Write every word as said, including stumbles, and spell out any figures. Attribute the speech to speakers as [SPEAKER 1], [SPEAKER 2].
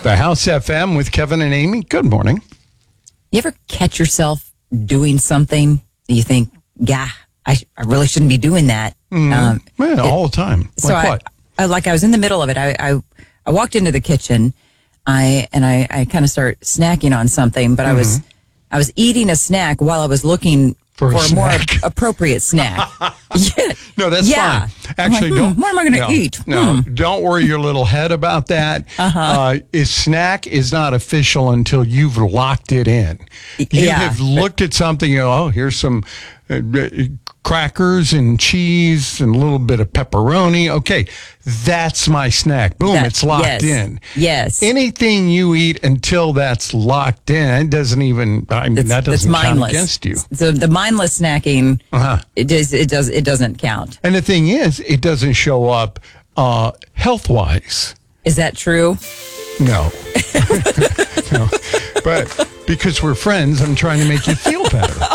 [SPEAKER 1] The House F M with Kevin and Amy. Good morning.
[SPEAKER 2] You ever catch yourself doing something that you think, yeah, I, I really shouldn't be doing that?
[SPEAKER 1] Mm,
[SPEAKER 2] Um,
[SPEAKER 1] yeah,
[SPEAKER 2] it-
[SPEAKER 1] all the time.
[SPEAKER 2] so
[SPEAKER 1] Like
[SPEAKER 2] I,
[SPEAKER 1] what?
[SPEAKER 2] I, like I was in the middle of it. I, I, I walked into the kitchen, I and I, I kind of start snacking on something, but I was I was eating a snack while I was looking
[SPEAKER 1] For
[SPEAKER 2] for,
[SPEAKER 1] a
[SPEAKER 2] a more
[SPEAKER 1] snack.
[SPEAKER 2] appropriate snack. yeah.
[SPEAKER 1] No, that's
[SPEAKER 2] yeah.
[SPEAKER 1] fine. Actually,
[SPEAKER 2] I'm like,
[SPEAKER 1] don't.
[SPEAKER 2] hmm, what am I going to
[SPEAKER 1] no,
[SPEAKER 2] eat?
[SPEAKER 1] No,
[SPEAKER 2] Hmm.
[SPEAKER 1] don't worry your little head about that.
[SPEAKER 2] Uh-huh.
[SPEAKER 1] Uh, a snack is not official until you've locked it in. You
[SPEAKER 2] Yeah,
[SPEAKER 1] have looked at something. You know, oh, here's some uh, crackers and cheese and a little bit of pepperoni. Okay, that's my snack. Boom,
[SPEAKER 2] That-
[SPEAKER 1] it's locked
[SPEAKER 2] yes,
[SPEAKER 1] in.
[SPEAKER 2] yes.
[SPEAKER 1] Anything you eat until that's locked in, it doesn't even. I mean,
[SPEAKER 2] It's,
[SPEAKER 1] that
[SPEAKER 2] it's
[SPEAKER 1] doesn't count
[SPEAKER 2] mindless.
[SPEAKER 1] against you.
[SPEAKER 2] So the mindless snacking,
[SPEAKER 1] Uh-huh.
[SPEAKER 2] it does it does it doesn't count.
[SPEAKER 1] And the thing is, it doesn't show up uh, health-wise.
[SPEAKER 2] Is that true?
[SPEAKER 1] No. no. But because we're friends, I'm trying to make you feel better.